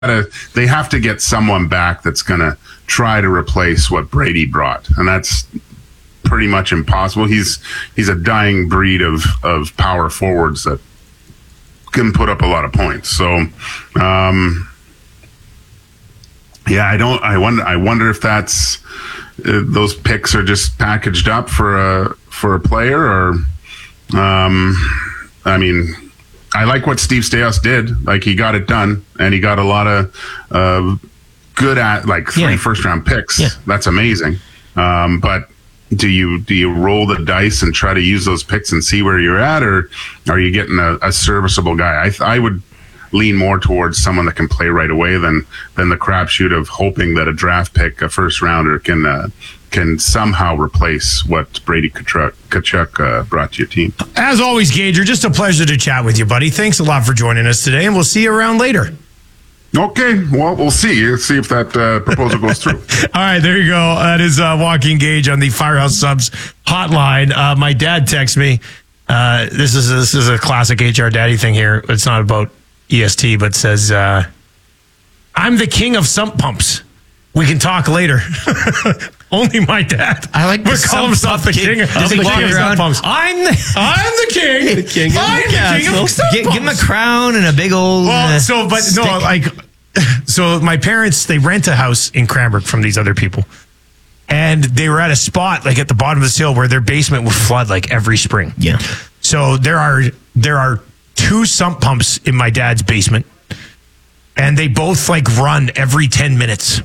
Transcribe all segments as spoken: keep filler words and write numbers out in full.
they have to get someone back that's going to try to replace what Brady brought, and that's pretty much impossible. He's he's a dying breed of of power forwards that can put up a lot of points. So, um, yeah, I don't. I wonder. I wonder if that's uh, those picks are just packaged up for a for a player, or um, I mean. I like what Steve Staios did. Like, he got it done, and he got a lot of uh, good at like three yeah. first round picks. Yeah. That's amazing. Um, but do you do you roll the dice and try to use those picks and see where you're at, or are you getting a, a serviceable guy? I I would lean more towards someone that can play right away than than the crapshoot of hoping that a draft pick, a first rounder, can uh, can somehow replace what Brady Tkachuk, Tkachuk uh, brought to your team. As always, Gager, just a pleasure to chat with you, buddy. Thanks a lot for joining us today, and we'll see you around later. Okay, well, we'll see. See if that uh, proposal goes through. All right, there you go. That is uh, Joaquin Gage on the Firehouse Subs hotline. Uh, my dad texts me. Uh, this is this is a classic H R daddy thing here. It's not about E S T, but says, uh, "I'm the king of sump pumps. We can talk later." Only my dad. I like We're calling himself the king, king, Does the he king of sump pumps. I'm the, I'm the king. the king. I'm the king of sump Give, pumps. give him a crown and a big old. Well, uh, so but stick. no, like, so my parents, they rent a house in Cranbrook from these other people, and they were at a spot like at the bottom of this hill where their basement would flood like every spring. Yeah. So there are there are two sump pumps in my dad's basement, and they both like run every ten minutes.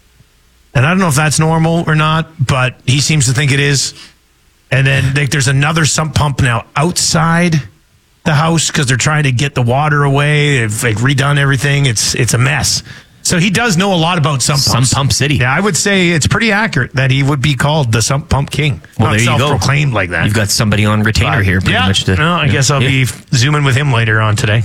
And I don't know if that's normal or not, but he seems to think it is. And then like, there's another sump pump now outside the house because they're trying to get the water away. They've like redone everything. It's it's a mess. So he does know a lot about sump pumps. Sump Pump City. Yeah, I would say it's pretty accurate that he would be called the sump pump king. Well, Not there you go. self-proclaimed like that. You've got somebody on retainer But, here pretty yeah, much. To, no, I yeah. guess I'll yeah. be zooming with him later on today.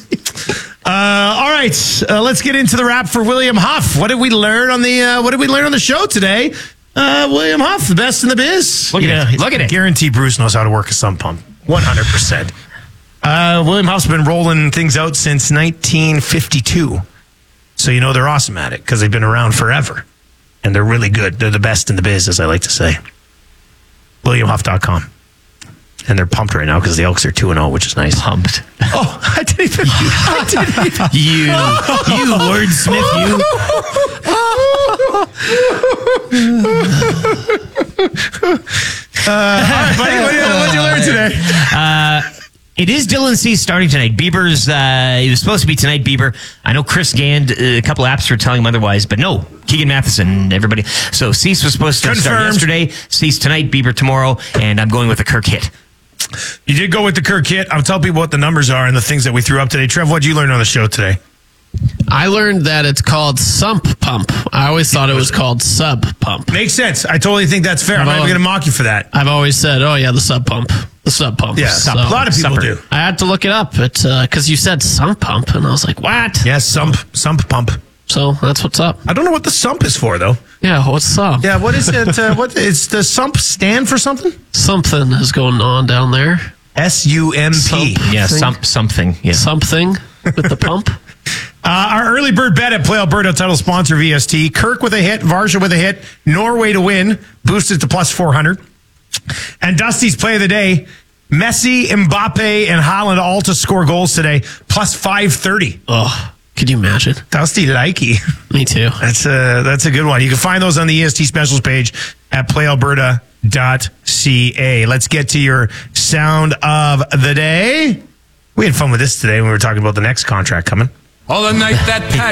Uh, all right, uh, let's get into the wrap for William Huff. What did we learn on the uh, What did we learn on the show today? Uh, William Huff, the best in the biz. Look at yeah, it. Look at it. Guarantee Bruce knows how to work a sump pump. One hundred percent. William Huff's been rolling things out since nineteen fifty-two, so you know they're awesome at it because they've been around forever, and they're really good. They're the best in the biz, as I like to say. William Huff dot com. And they're pumped right now because the Elks are two and oh, which is nice. Pumped. Oh, I didn't even. I didn't even. You, you wordsmith, you. uh, all right, buddy. What did you, what did you learn today? Uh, it is Dylan Cease starting tonight. Bieber's, uh, he was supposed to be tonight, Bieber. I know Chris Gand, uh, a couple apps were telling him otherwise, but no. Keegan Matheson, everybody. So Cease was supposed to Confirmed. start yesterday. Cease tonight, Bieber tomorrow, and I'm going with a Kirk hit. You did go with the Kirk hit. I'll tell people what the numbers are and the things that we threw up today. Trev, what did you learn on the show today? I learned that it's called sump pump. I always thought it was called sub pump. Makes sense. I totally think that's fair. I'm not even going to mock you for that. I've always said, oh, yeah, the sub pump. The sub pump. Yeah, so, a lot of people supper. do. I had to look it up because uh, you said sump pump, and I was like, what? Yes, sump, sump pump. So that's what's up. I don't know what the sump is for, though. Yeah, what's up? Yeah, what is it? Uh, what is the sump stand for something? Something is going on down there. S U M P. Sump. Yeah, some, something. Yeah. Something with the pump. Uh, our early bird bet at Play Alberta, title sponsor V S T. Kirk with a hit, Varsha with a hit, Norway to win, boosted to plus four hundred. And Dusty's play of the day, Messi, Mbappe, and Haaland all to score goals today, plus five thirty. Oh, could you imagine? Dusty likey. Me too. That's a, that's a good one. You can find those on the E S T specials page at play alberta dot c a. Let's get to your sound of the day. We had fun with this today when we were talking about the next contract coming. Oh, the night that